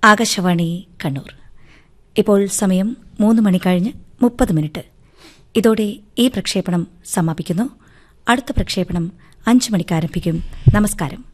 ആകാശവാണി കണ്ണൂർ. ഇപ്പോൾ സമയം 3:30 ഇതോടെ ഈ പ്രക്ഷേപണം സമാപിക്കുന്നു. അടുത്ത പ്രക്ഷേപണം 5 മണിക്ക് ആരംഭിക്കും. നമസ്കാരം.